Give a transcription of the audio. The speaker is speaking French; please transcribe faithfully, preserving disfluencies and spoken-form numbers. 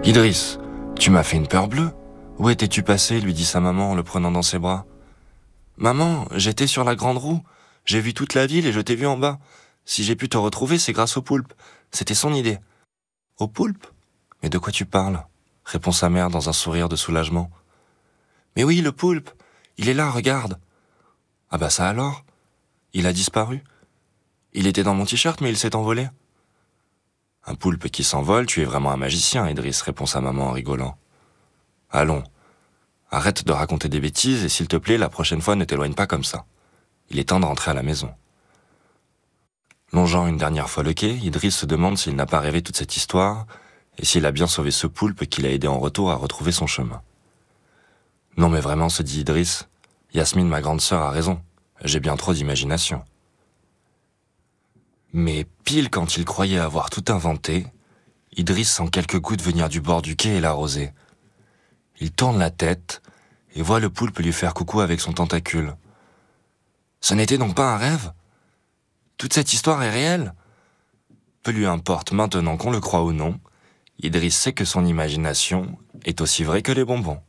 Idriss, tu m'as fait une peur bleue. Où étais-tu passé lui dit sa maman en le prenant dans ses bras. Maman, j'étais sur la grande roue. J'ai vu toute la ville et je t'ai vu en bas. Si j'ai pu te retrouver, c'est grâce au poulpe. C'était son idée. Au poulpe ? Mais de quoi tu parles ? Répond sa mère dans un sourire de soulagement. Mais oui, le poulpe. Il est là, regarde. Ah bah ça alors ? Il a disparu. Il était dans mon t-shirt, mais il s'est envolé. Un poulpe qui s'envole, tu es vraiment un magicien, Idriss, répond sa maman en rigolant. Allons, arrête de raconter des bêtises et s'il te plaît, la prochaine fois, ne t'éloigne pas comme ça. Il est temps de rentrer à la maison. Longeant une dernière fois le quai, Idriss se demande s'il n'a pas rêvé toute cette histoire et s'il a bien sauvé ce poulpe qui l'a aidé en retour à retrouver son chemin. Non mais vraiment, se dit Idriss, Yasmine, ma grande sœur, a raison. J'ai bien trop d'imagination. Mais pile quand il croyait avoir tout inventé, Idriss sent quelques gouttes venir du bord du quai et l'arroser. Il tourne la tête et voit le poulpe lui faire coucou avec son tentacule. Ce n'était donc pas un rêve ? Toute cette histoire est réelle ? Peu lui importe maintenant qu'on le croit ou non, Idriss sait que son imagination est aussi vraie que les bonbons.